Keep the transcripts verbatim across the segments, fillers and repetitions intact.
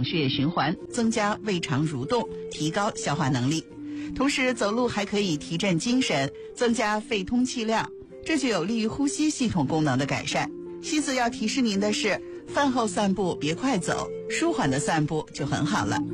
统血液循环，增加胃肠蠕动，提高消化能力。同时走路还可以提振精神，增加肺通气量，这就有利于呼吸系统功能的改善。西子要提示您的是，饭后散步别快走，舒缓的散步就很好了。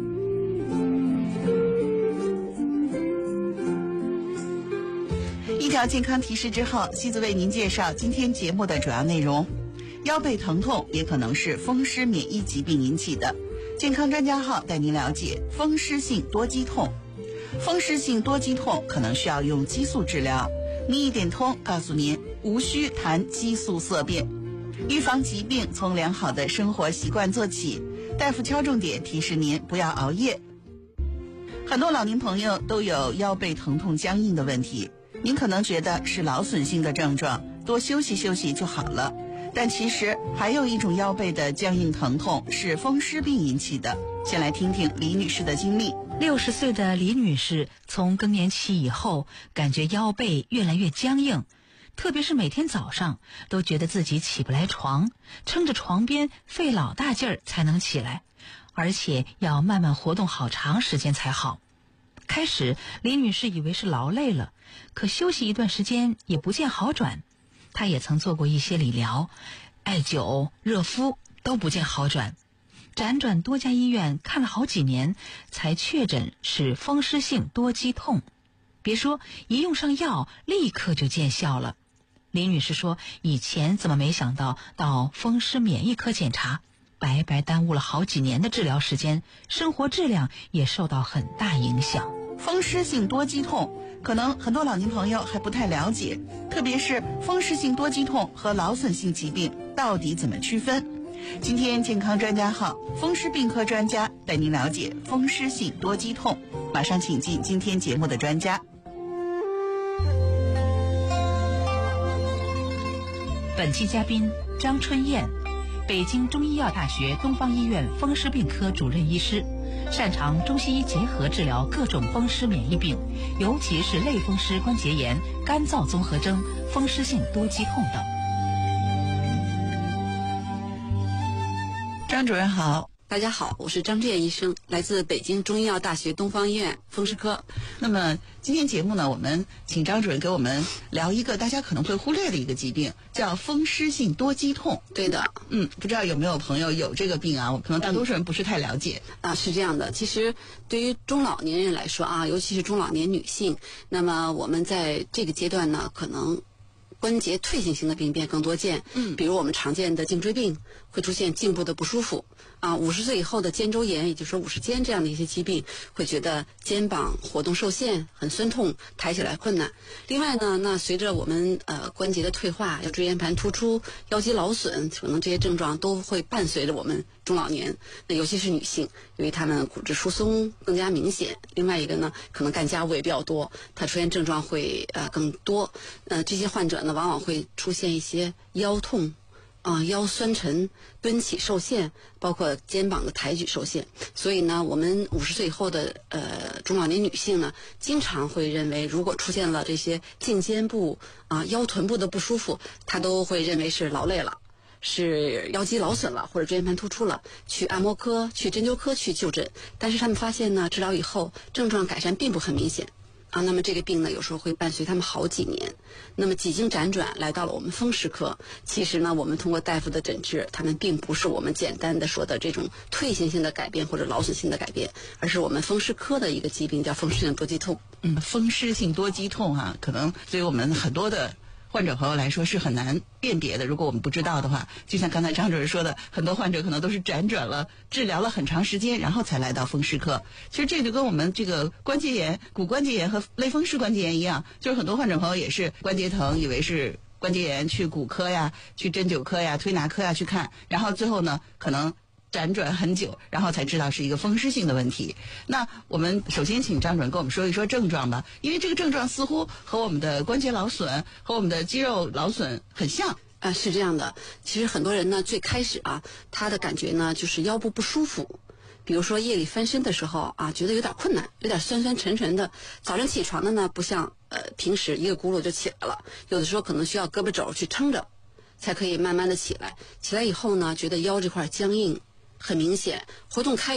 一条健康提示之后，西子为您介绍今天节目的主要内容。腰背疼痛也可能是风湿免疫疾病引起的，健康专家号带您了解风湿性多肌痛。风湿性多肌痛可能需要用激素治疗，你一点通告诉您，无需谈激素色变。预防疾病从良好的生活习惯做起，大夫敲重点提示您不要熬夜。很多老年朋友都有腰背疼痛僵硬的问题，您可能觉得是劳损性的症状，多休息休息就好了，但其实还有一种腰背的僵硬疼痛是风湿病引起的。先来听听李女士的经历。 六十岁的李女士从更年期以后，感觉腰背越来越僵硬，特别是每天早上都觉得自己起不来床，撑着床边费老大劲儿才能起来，而且要慢慢活动好长时间才好。开始李女士以为是劳累了，可休息一段时间也不见好转。她也曾做过一些理疗，艾灸、热敷都不见好转，辗转多家医院看了好几年，才确诊是风湿性多肌痛。别说一用上药立刻就见效了。李女士说，以前怎么没想到到风湿免疫科检查，白白耽误了好几年的治疗时间，生活质量也受到很大影响。 风湿性多肌痛可能很多老年朋友还不太了解，特别是风湿性多肌痛和劳损性疾病到底怎么区分。今天健康专家号风湿病科专家带您了解风湿性多肌痛，马上请进今天节目的专家。 本期嘉宾张春燕，北京中医药大学东方医院风湿病科主任医师，擅长中西医结合治疗各种风湿免疫病，尤其是类风湿关节炎、干燥综合征、风湿性多肌痛等。 张主任好。 大家好，我是张志燕医生，来自北京中医药大学东方医院风湿科。 那么今天节目呢，我们请张主任给我们聊一个大家可能会忽略的一个疾病，叫风湿性多肌痛。 对的， 嗯，不知道有没有朋友有这个病啊？我可能大多数人不是太了解。 啊，是这样的，其实对于中老年人来说啊，尤其是中老年女性，那么我们在这个阶段呢，可能关节退行性的病变更多见，嗯，比如我们常见的颈椎病会出现颈部的不舒服啊，五十岁以后的肩周炎，也就是说五十肩这样的一些疾病，会觉得肩膀活动受限，很酸痛，抬起来困难。另外呢，那随着我们呃关节的退化，要椎间盘突出、腰肌劳损，可能这些症状都会伴随着我们中老年。那尤其是女性，因为她们骨质疏松更加明显。另外一个呢，可能干家务也比较多，她出现症状会呃更多。呃，这些患者呢，往往会出现一些腰痛。啊，腰酸沉、蹲起受限，包括肩膀的抬举受限。所以呢，我们五十岁以后的呃中老年女性呢，经常会认为，如果出现了这些颈肩部啊、腰臀部的不舒服，她都会认为是劳累了，是腰肌劳损了，或者椎间盘突出了，去按摩科、去针灸科去就诊。但是他们发现呢，治疗以后症状改善并不很明显。啊，那么这个病呢，有时候会伴随他们好几年。那么几经辗转来到了我们风湿科，其实呢，我们通过大夫的诊治，他们并不是我们简单的说的这种退行性的改变或者劳损性的改变，而是我们风湿科的一个疾病，叫风湿性多肌痛。 嗯，风湿性多肌痛啊，可能对于我们很多的患者朋友来说是很难辨别的。如果我们不知道的话，就像刚才张主任说的，很多患者可能都是辗转了治疗了很长时间，然后才来到风湿科。其实这就跟我们这个关节炎、骨关节炎和类风湿关节炎一样，就是很多患者朋友也是关节疼，以为是关节炎，去骨科呀、去针灸科呀、推拿科呀去看，然后最后呢，可能辗转很久，然后才知道是一个风湿性的问题。那我们首先请张主任跟我们说一说症状吧，因为这个症状似乎和我们的关节劳损和我们的肌肉劳损很像。 啊，是这样的。其实很多人呢，最开始啊，他的感觉呢就是腰部不舒服，比如说夜里翻身的时候啊，觉得有点困难，有点酸酸沉沉的。早上起床的呢，不像呃平时一个轱辘就起来了，有的时候可能需要胳膊肘去撑着，才可以慢慢的起来。起来以后呢，觉得腰这块僵硬很明显，活动开